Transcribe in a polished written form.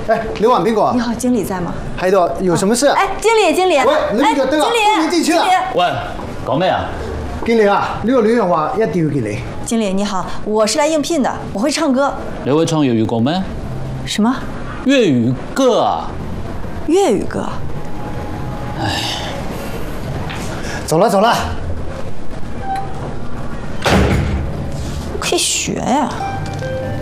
哎，刘婉苹果。 你好，经理在吗？ 喺度，有什么事？ 哎，经理，经理。 喂，呢個得啦， 經理， 進去啦。 喂，講咩啊？ 經理啊，呢個女人話一定要見你。 经理你好，我是来应聘的，我会唱歌。 你會唱粵語歌咩？ 什么？ 粵語歌啊？ 粤语歌？ 走了，走了。 可以学呀。